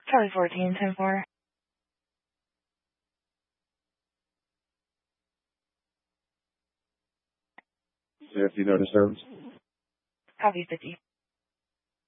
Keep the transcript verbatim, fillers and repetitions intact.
Charlie fourteen, ten four. fifty, no disturbance. Copy fifty.